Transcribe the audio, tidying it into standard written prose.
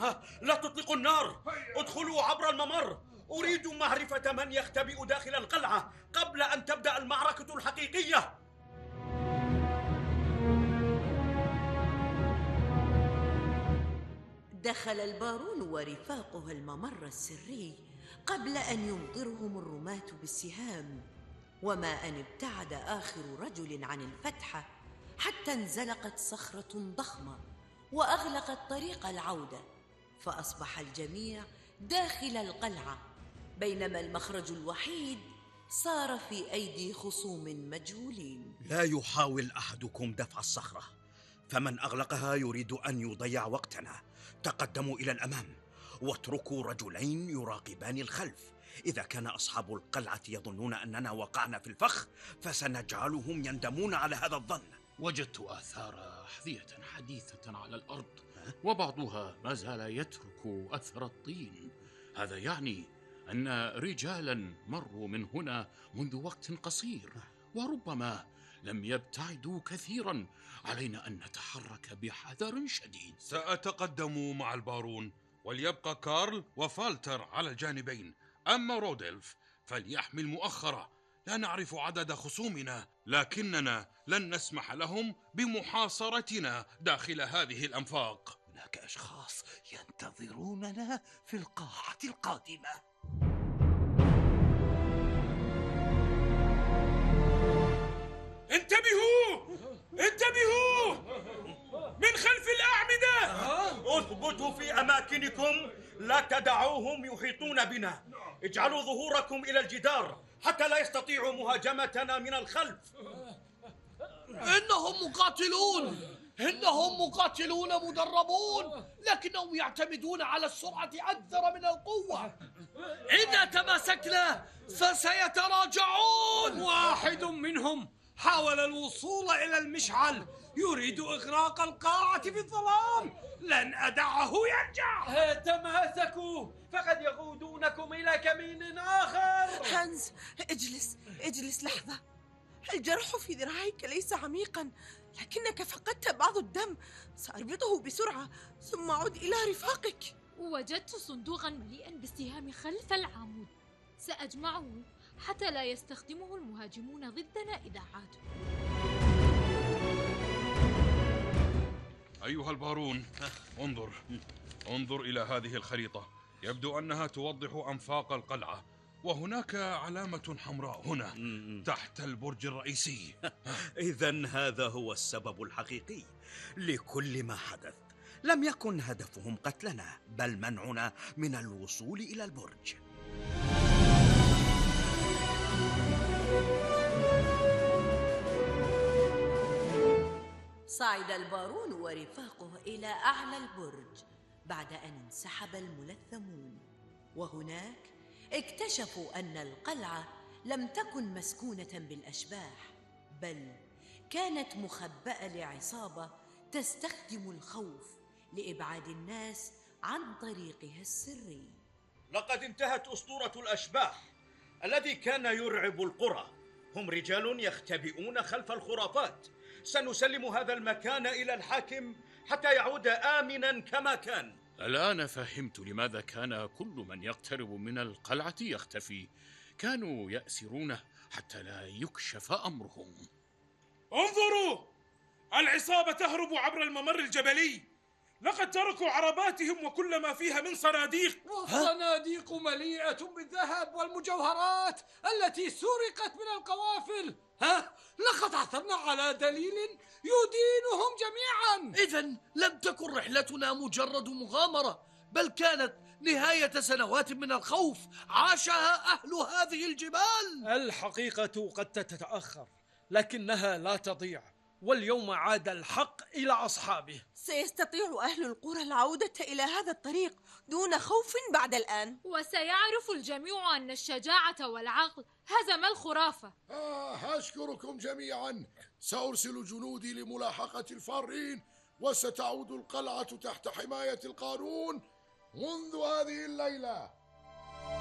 لا تطلقوا النار، ادخلوا عبر الممر. أريد معرفة من يختبئ داخل القلعة قبل أن تبدأ المعركة الحقيقية. دخل البارون ورفاقه الممر السري قبل أن يمطرهم الرماة بالسهام، وما أن ابتعد آخر رجل عن الفتحة حتى انزلقت صخرة ضخمة وأغلقت طريق العودة، فأصبح الجميع داخل القلعة، بينما المخرج الوحيد صار في أيدي خصوم مجهولين. لا يحاول أحدكم دفع الصخرة، فمن أغلقها يريد أن يضيع وقتنا. تقدموا إلى الأمام واتركوا رجلين يراقبان الخلف. إذا كان أصحاب القلعة يظنون أننا وقعنا في الفخ فسنجعلهم يندمون على هذا الظن. وجدت آثار أحذية حديثة على الأرض، وبعضها ما زال يترك أثر الطين. هذا يعني أن رجالا مروا من هنا منذ وقت قصير، وربما لم يبتعدوا كثيرا. علينا أن نتحرك بحذر شديد. سأتقدم مع البارون، وليبقى كارل وفالتر على الجانبين. أما رودلف فليحمل مؤخرة. لا نعرف عدد خصومنا، لكننا لن نسمح لهم بمحاصرتنا داخل هذه الأنفاق. هناك أشخاص ينتظروننا في القاعة القادمة. انتبهوا! انتبهوا! من خلف الأعمدة! اثبتوا في أماكنكم، لا تدعوهم يحيطون بنا. اجعلوا ظهوركم إلى الجدار حتى لا يستطيعوا مهاجمتنا من الخلف. إنهم مقاتلون مدربون، لكنهم يعتمدون على السرعة أكثر من القوة. إذا تماسكنا فسيتراجعون. واحد منهم حاول الوصول إلى المشعل، يريد إغراق القاعة في الظلام. لن أدعه يرجع. تماسكوا، فقد يقودونكم إلى كمين آخر. هانز، اجلس لحظة. الجرح في ذراعيك ليس عميقا، لكنك فقدت بعض الدم. سأربطه بسرعة ثم أعود إلى رفاقك. وجدت صندوقا مليئا بالسهام خلف العمود، سأجمعه حتى لا يستخدمه المهاجمون ضدنا إذا عادوا. أيها البارون، انظر إلى هذه الخريطة. يبدو أنها توضح أنفاق القلعة، وهناك علامة حمراء هنا تحت البرج الرئيسي. إذن هذا هو السبب الحقيقي لكل ما حدث. لم يكن هدفهم قتلنا، بل منعنا من الوصول إلى البرج. صعد البارون ورفاقه إلى أعلى البرج بعد أن انسحب الملثمون، وهناك اكتشفوا أن القلعة لم تكن مسكونة بالأشباح، بل كانت مخبأة لعصابة تستخدم الخوف لإبعاد الناس عن طريقها السري. لقد انتهت أسطورة الأشباح الذي كان يرعب القرى. هم رجال يختبئون خلف الخرافات. سنسلم هذا المكان إلى الحاكم حتى يعود آمنا كما كان. الآن فهمت لماذا كان كل من يقترب من القلعة يختفي. كانوا يأسرونه حتى لا يكشف أمرهم. انظروا، العصابة تهرب عبر الممر الجبلي. لقد تركوا عرباتهم وكل ما فيها من صناديق. والصناديق مليئة بالذهب والمجوهرات التي سرقت من القوافل. لقد عثرنا على دليل يدينهم جميعا. إذن لم تكن رحلتنا مجرد مغامرة، بل كانت نهاية سنوات من الخوف عاشها أهل هذه الجبال. الحقيقة قد تتأخر، لكنها لا تضيع، واليوم عاد الحق إلى أصحابه. سيستطيع أهل القرى العودة إلى هذا الطريق دون خوف بعد الآن، وسيعرف الجميع أن الشجاعة والعقل هزم الخرافة. أشكركم جميعا. سأرسل جنودي لملاحقة الفارين، وستعود القلعة تحت حماية القانون منذ هذه الليلة.